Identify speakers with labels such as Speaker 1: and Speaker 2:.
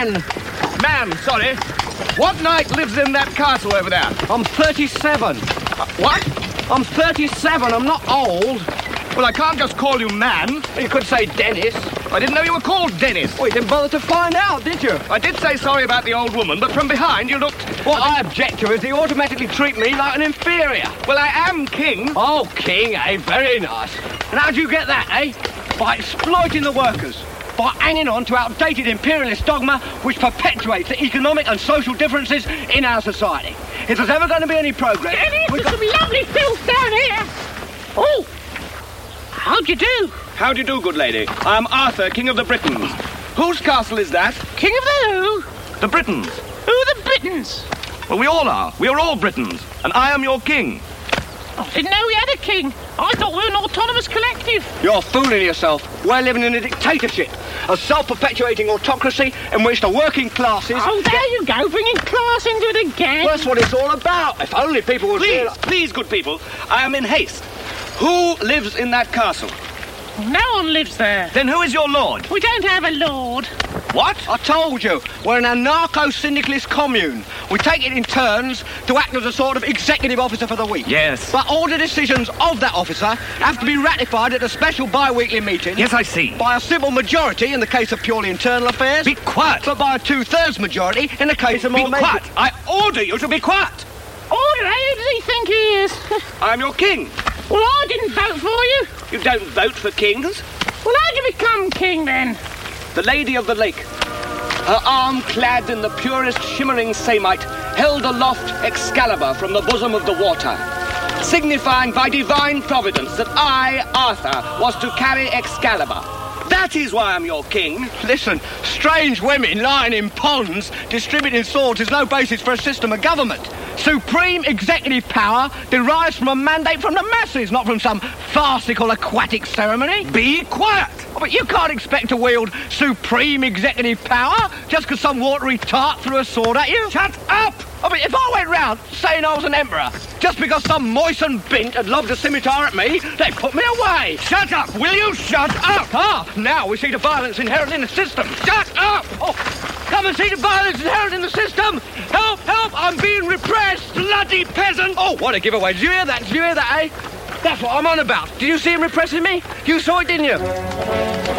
Speaker 1: man.
Speaker 2: Man, sorry. What knight lives in that castle over there?
Speaker 1: I'm 37.
Speaker 2: What?
Speaker 1: I'm 37, I'm not old.
Speaker 2: Well, I can't just call you man.
Speaker 1: You could say Dennis.
Speaker 2: I didn't know you were called Dennis.
Speaker 1: Well, you didn't bother to find out, did you?
Speaker 2: I did say sorry about the old woman, but from behind you looked...
Speaker 1: What I object to is you automatically treat me like an inferior.
Speaker 2: Well, I am king.
Speaker 1: Oh, king, eh? Very nice. And how'd you get that, eh? By exploiting the workers. By hanging on to outdated imperialist dogma which perpetuates the economic and social differences in our society. If there's ever going to be any progress...
Speaker 3: Dennis, there's some lovely filth down here. Oh, how'd you do?
Speaker 2: How do you do, good lady? I'm Arthur, King of the Britons. Whose castle is that?
Speaker 3: King of the who?
Speaker 2: The Britons.
Speaker 3: Who are the Britons?
Speaker 2: Well, we all are. We are all Britons. And I am your king.
Speaker 3: I didn't know we had a king. I thought we were an autonomous collective.
Speaker 1: You're fooling yourself. We're living in a dictatorship, a self-perpetuating autocracy in which the working classes...
Speaker 3: Oh, there you go, bringing class into it again.
Speaker 1: Well, that's what it's all about. If only people would...
Speaker 2: Please, good people. I am in haste. Who lives in that castle?
Speaker 3: No one lives there.
Speaker 2: Then who is your lord?
Speaker 3: We don't have a lord.
Speaker 2: What?
Speaker 1: I told you, we're an anarcho-syndicalist commune. We take it in turns to act as a sort of executive officer for the week.
Speaker 2: Yes.
Speaker 1: But all the decisions of that officer have to be ratified at a special bi-weekly meeting.
Speaker 2: Yes, I see.
Speaker 1: By a simple majority in the case of purely internal affairs.
Speaker 2: Be quiet.
Speaker 1: But by a two-thirds majority in the case of more...
Speaker 2: Be quiet. I order you to be quiet.
Speaker 3: Order, who does he think he is?
Speaker 2: I am your king.
Speaker 3: Well, I didn't vote for you.
Speaker 2: You don't vote for kings.
Speaker 3: Well, how'd you become king, then?
Speaker 2: The Lady of the Lake, her arm clad in the purest shimmering samite, held aloft Excalibur from the bosom of the water, signifying by divine providence that I, Arthur, was to carry Excalibur. That is why I'm your king.
Speaker 1: Listen, strange women lying in ponds distributing swords is no basis for a system of government. Supreme executive power derives from a mandate from the masses, not from some farcical aquatic ceremony.
Speaker 2: Be quiet.
Speaker 1: Oh, but you can't expect to wield supreme executive power just because some watery tart threw a sword at you.
Speaker 2: Shut up!
Speaker 1: I mean, if I went round saying I was an emperor, just because some moistened bint had lobbed a scimitar at me, they'd put me away.
Speaker 2: Shut up! Will you shut up?
Speaker 1: Ah, now we see the violence inherent in the system.
Speaker 2: Shut up!
Speaker 1: Oh, come and see the violence inherent in the system. Help, help, I'm being repressed.
Speaker 2: Bloody peasant!
Speaker 1: Oh, what a giveaway. Did you hear that? Did you hear that, eh? That's what I'm on about. Did you see him repressing me? You saw it, didn't you?